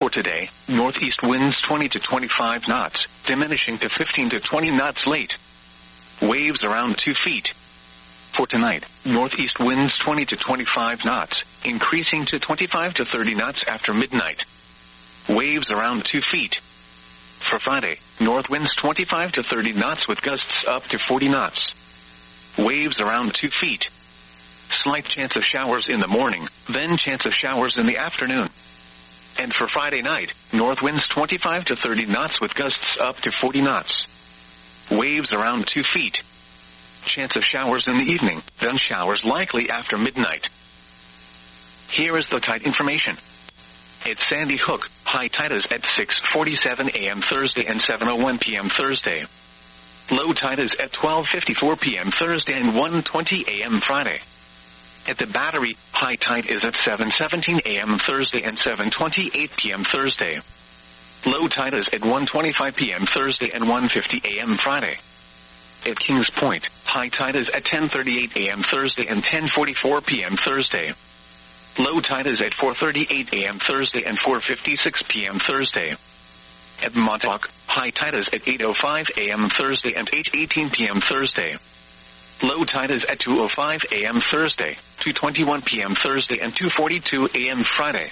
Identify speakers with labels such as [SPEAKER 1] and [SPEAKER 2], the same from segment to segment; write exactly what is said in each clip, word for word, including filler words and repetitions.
[SPEAKER 1] For today, northeast winds twenty to twenty-five knots, diminishing to fifteen to twenty knots late. Waves around two feet. For tonight, northeast winds twenty to twenty-five knots, increasing to twenty-five to thirty knots after midnight. Waves around two feet. For Friday, north winds twenty-five to thirty knots with gusts up to forty knots. Waves around two feet. Slight chance of showers in the morning, then chance of showers in the afternoon. And for Friday night, north winds twenty-five to thirty knots with gusts up to forty knots. Waves around two feet. Chance of showers in the evening, then showers likely after midnight. Here is the tide information. At Sandy Hook, high tide is at six forty-seven a m Thursday and seven oh one p m Thursday. Low tide is at twelve fifty-four p m Thursday and one twenty a m Friday. At the Battery, high tide is at seven seventeen a m Thursday and seven twenty-eight p m Thursday. Low tide is at one twenty-five p m Thursday and one fifty a m Friday. At Kings Point, high tide is at ten thirty-eight a m Thursday and ten forty-four p m Thursday. Low tide is at four thirty-eight a m Thursday and four fifty-six p m Thursday. At Montauk, high tide is at eight oh five a m Thursday and eight eighteen p m Thursday. Low tide is at two oh five a m Thursday, two twenty-one p m Thursday and two forty-two a m Friday.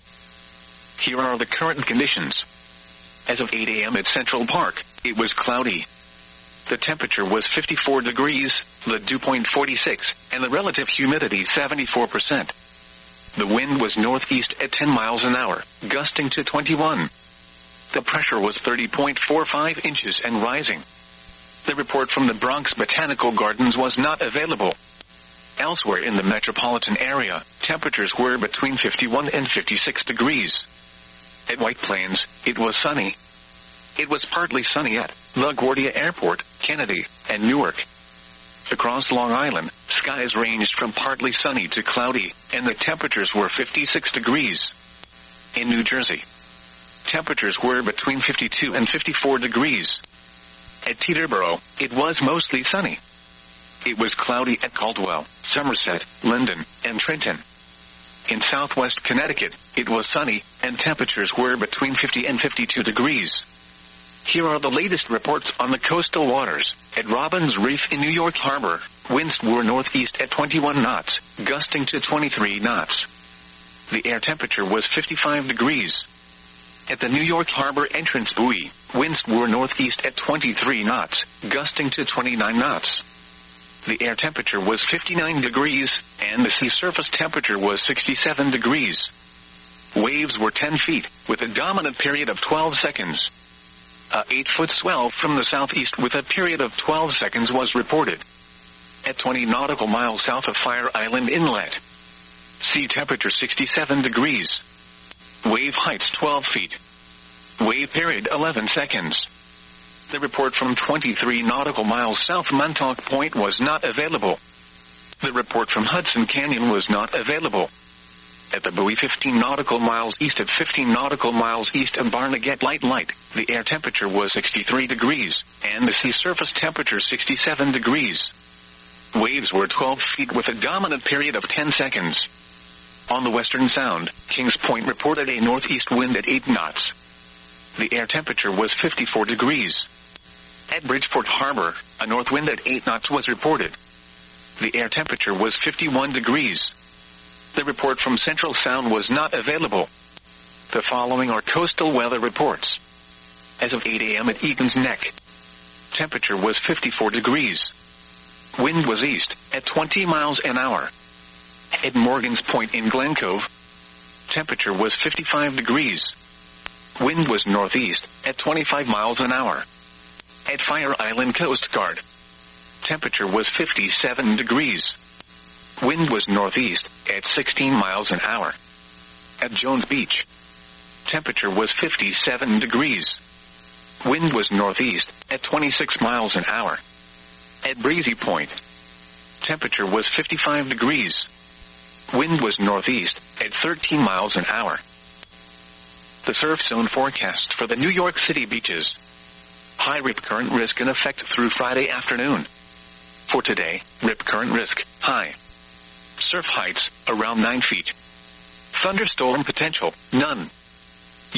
[SPEAKER 1] Here are the current conditions. As of eight a m at Central Park, it was cloudy. The temperature was fifty-four degrees, the dew point forty-six, and the relative humidity seventy-four percent. The wind was northeast at ten miles an hour, gusting to twenty-one. The pressure was thirty point four five inches and rising. The report from the Bronx Botanical Gardens was not available. Elsewhere in the metropolitan area, temperatures were between fifty-one and fifty-six degrees. At White Plains, it was sunny. It was partly sunny at LaGuardia Airport, Kennedy, and Newark. Across Long Island, skies ranged from partly sunny to cloudy, and the temperatures were fifty-six degrees. In New Jersey, temperatures were between fifty-two and fifty-four degrees. At Teterboro, it was mostly sunny. It was cloudy at Caldwell, Somerset, Linden, and Trenton. In southwest Connecticut, it was sunny, and temperatures were between fifty and fifty-two degrees. Here are the latest reports on the coastal waters. At Robbins Reef in New York Harbor, winds were northeast at twenty-one knots, gusting to twenty-three knots. The air temperature was fifty-five degrees. At the New York Harbor entrance buoy, winds were northeast at twenty-three knots, gusting to twenty-nine knots. The air temperature was fifty-nine degrees, and the sea surface temperature was sixty-seven degrees. Waves were ten feet, with a dominant period of twelve seconds. A eight-foot swell from the southeast with a period of twelve seconds was reported. At twenty nautical miles south of Fire Island Inlet, sea temperature sixty-seven degrees. Wave heights twelve feet. Wave period eleven seconds. The report from twenty-three nautical miles south Montauk Point was not available. The report from Hudson Canyon was not available. At the buoy fifteen nautical miles east of fifteen nautical miles east of Barnegat Light Light, the air temperature was sixty-three degrees, and the sea surface temperature sixty-seven degrees. Waves were twelve feet with a dominant period of ten seconds. On the Western Sound, Kings Point reported a northeast wind at eight knots. The air temperature was fifty-four degrees. At Bridgeport Harbor, a north wind at eight knots was reported. The air temperature was fifty-one degrees. The report from Central Sound was not available. The following are coastal weather reports. As of eight a m at Egan's Neck, temperature was fifty-four degrees. Wind was east, at twenty miles an hour. At Morgan's Point in Glen Cove, temperature was fifty-five degrees. Wind was northeast, at twenty-five miles an hour. At Fire Island Coast Guard, temperature was fifty-seven degrees. Wind was northeast, at sixteen miles an hour. At Jones Beach, temperature was fifty-seven degrees. Wind was northeast, at twenty-six miles an hour. At Breezy Point, temperature was fifty-five degrees. Wind was northeast, at thirteen miles an hour. The surf zone forecast for the New York City beaches. High rip current risk in effect through Friday afternoon. For today, rip current risk, high. Surf heights, around nine feet. Thunderstorm potential, none.